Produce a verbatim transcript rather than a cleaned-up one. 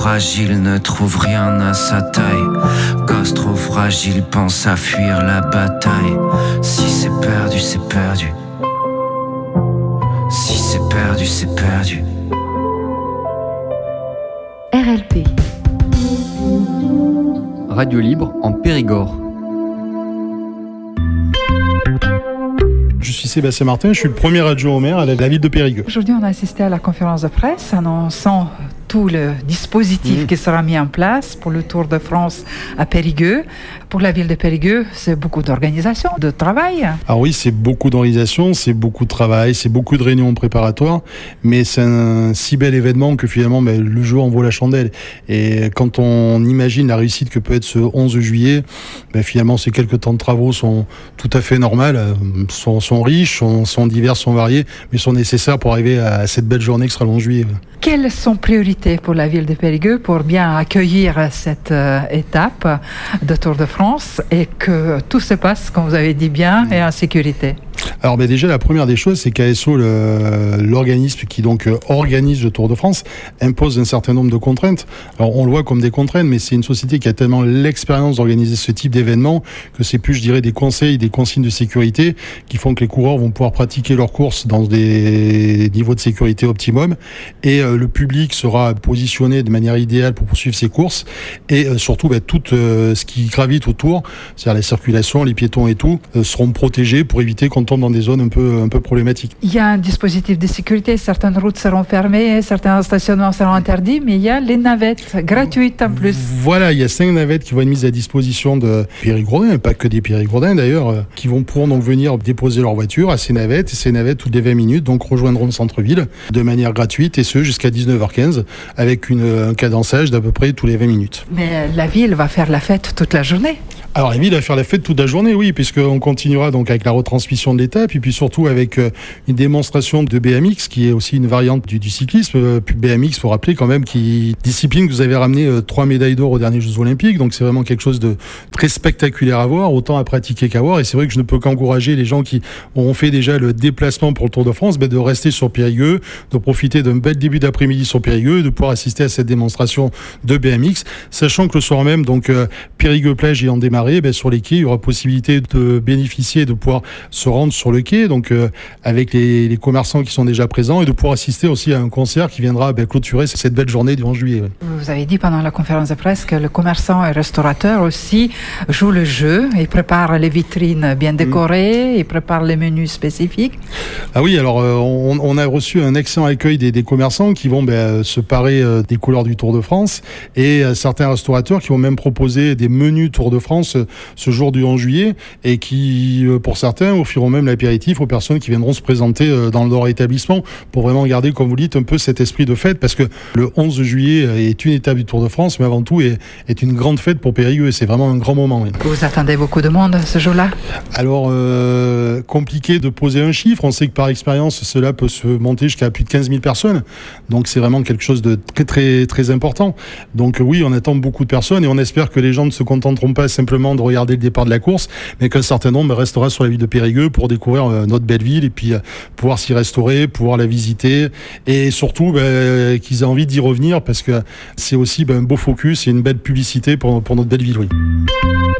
fragile ne trouve rien à sa taille. Gosse trop fragile pense à fuir la bataille. Si c'est perdu, c'est perdu. Si c'est perdu, c'est perdu. R L P. Radio libre en Périgord. Je suis Sébastien Martin, je suis le premier adjoint au maire à la ville de Périgueux. Aujourd'hui, on a assisté à la conférence de presse annonçant tout le dispositif mmh. qui sera mis en place pour le Tour de France à Périgueux. Pour la ville de Périgueux, c'est beaucoup d'organisation, de travail. Alors oui, c'est beaucoup d'organisation, c'est beaucoup de travail, c'est beaucoup de réunions préparatoires, mais c'est un si bel événement que finalement ben, le jour en vaut la chandelle. Et quand on imagine la réussite que peut être ce onze juillet, ben, finalement ces quelques temps de travaux sont tout à fait normaux, sont, sont riches, sont, sont divers, sont variés, mais sont nécessaires pour arriver à cette belle journée qui sera le onze juillet. Quelles sont priorités pour la ville de Périgueux pour bien accueillir cette euh, étape de Tour de France et que tout se passe, comme vous avez dit bien, et en sécurité? Alors ben déjà la première des choses, c'est qu'A S O, le, l'organisme qui donc euh, organise le Tour de France, impose un certain nombre de contraintes. Alors on le voit comme des contraintes, mais c'est une société qui a tellement l'expérience d'organiser ce type d'événement que c'est plus, je dirais, des conseils, des consignes de sécurité qui font que les coureurs vont pouvoir pratiquer leurs courses dans des niveaux de sécurité optimum et euh, le public sera positionné de manière idéale pour poursuivre ses courses et euh, surtout ben, tout euh, ce qui gravite autour, c'est-à-dire la circulation, les piétons et tout, euh, seront protégés pour éviter qu'on tombe dans des zones un peu, un peu problématiques. Il y a un dispositif de sécurité, certaines routes seront fermées, certains stationnements seront interdits, mais il y a les navettes gratuites en plus. Voilà, il y a cinq navettes qui vont être mises à disposition de Périgourdins, pas que des Périgourdins d'ailleurs, euh, qui vont pouvoir donc venir déposer leur voiture à ces navettes, et ces navettes toutes les vingt minutes donc rejoindront le centre-ville de manière gratuite, et ce jusqu'à dix-neuf heures quinze, avec une, un cadençage d'à peu près tous les vingt minutes. Mais la ville va faire la fête toute la journée. Alors la ville va faire la fête toute la journée, oui, puisqu'on continuera donc avec la retransmission de l'étape, et puis surtout avec euh, une démonstration de B M X, qui est aussi une variante du, du cyclisme. Euh, B M X, faut rappeler quand même, qui discipline que vous avez ramené euh, trois médailles d'or aux derniers Jeux Olympiques, donc c'est vraiment quelque chose de très spectaculaire à voir, autant à pratiquer qu'à voir, et c'est vrai que je ne peux qu'encourager les gens qui ont fait déjà le déplacement pour le Tour de France, ben, de rester sur Périgueux, de profiter d'un bel début d'après-midi sur Périgueux, de pouvoir assister à cette démonstration de B M X, sachant que le soir même, donc euh, Périgueux-Plage ayant démarré, Ben, sur les quais, il y aura possibilité de bénéficier, de pouvoir se rendre sur le quai, donc euh, avec les, les commerçants qui sont déjà présents, et de pouvoir assister aussi à un concert qui viendra ben, clôturer cette belle journée du onze juillet. Ouais. Vous avez dit pendant la conférence de presse que le commerçant et le restaurateur aussi jouent le jeu, ils préparent les vitrines bien décorées, mmh. ils préparent les menus spécifiques. Ah oui, alors euh, on, on a reçu un excellent accueil des, des commerçants qui vont ben, se parer euh, des couleurs du Tour de France, et euh, certains restaurateurs qui vont même proposer des menus Tour de France ce jour du onze juillet, et qui, pour certains, offriront même l'apéritif aux personnes qui viendront se présenter dans leur établissement, pour vraiment garder, comme vous dites, un peu cet esprit de fête, parce que le onze juillet est une étape du Tour de France, mais avant tout est, est une grande fête pour Périgueux, et c'est vraiment un grand moment. Oui. Vous attendez beaucoup de monde ce jour-là? Alors, euh, compliqué de poser un chiffre, on sait que par expérience, cela peut se monter jusqu'à plus de quinze mille personnes, donc c'est vraiment quelque chose de très très très important. Donc oui, on attend beaucoup de personnes, et on espère que les gens ne se contenteront pas simplement de regarder le départ de la course, mais qu'un certain nombre restera sur la ville de Périgueux pour découvrir euh, notre belle ville, et puis euh, pouvoir s'y restaurer, pouvoir la visiter, et surtout ben, qu'ils aient envie d'y revenir, parce que c'est aussi ben, un beau focus et une belle publicité pour, pour notre belle ville. Oui.